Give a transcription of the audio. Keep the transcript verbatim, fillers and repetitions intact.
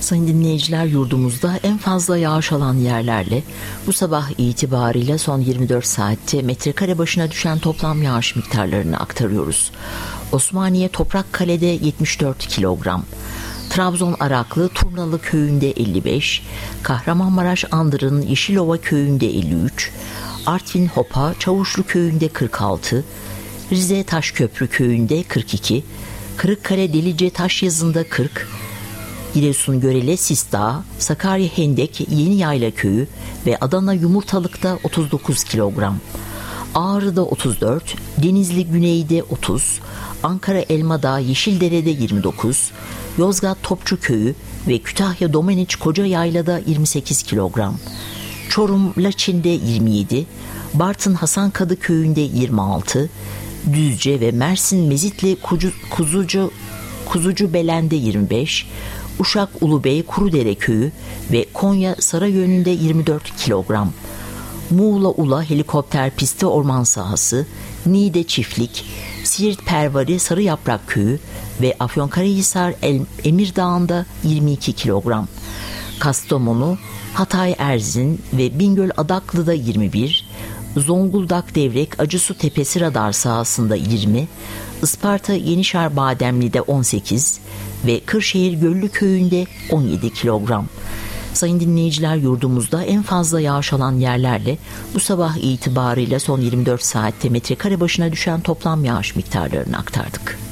Sayın dinleyiciler, yurdumuzda en fazla yağış alan yerlerle bu sabah itibariyle son yirmi dört saatte metrekare başına düşen toplam yağış miktarlarını aktarıyoruz. Osmaniye Toprakkale'de yetmiş dört kilogram, Trabzon Araklı Turnalı köyünde elli beş, Kahramanmaraş Andır'ın Yeşilova köyünde elli üç, Artvin Hopa Çavuşlu köyünde kırk altı, Rize Taşköprü köyünde kırk iki, Kırıkkale Delice Taşyazı'nda kırk, Giresun Görele Sistağ, Sakarya Hendek Yeni Yayla köyü ve Adana Yumurtalık'ta otuz dokuz kilogram, Ağrı'da otuz dört, Denizli Güney'de otuz, Ankara Elmadağ Yeşildere'de yirmi dokuz, Yozgat Topçu köyü ve Kütahya Domaniç Koca Yayla'da yirmi sekiz kilogram, Çorum Laçin'de yirmi yedi, Bartın Hasankadı köyünde yirmi altı, Düzce ve Mersin Mezitli Kuzu, Kuzucu Kuzucu Belen'de yirmi beş, Uşak Ulubey Kurudere köyü ve Konya Sarayönü'nde yirmi dört kilogram, Muğla Ula Helikopter Pisti Orman Sahası, Niğde Çiftlik, Siirt Pervari Sarıyaprak köyü ve Afyonkarahisar Emirdağ'ında yirmi iki kilogram, Kastamonu, Hatay Erzin ve Bingöl Adaklı'da yirmi bir, Zonguldak Devrek Acısu Tepesi radar sahasında yirmi, Isparta Yenişehir Bademli'de on sekiz ve Kırşehir Göllü köyünde on yedi kilogram. Sayın dinleyiciler, yurdumuzda en fazla yağış alan yerlerle bu sabah itibarıyla son yirmi dört saatte metrekare başına düşen toplam yağış miktarlarını aktardık.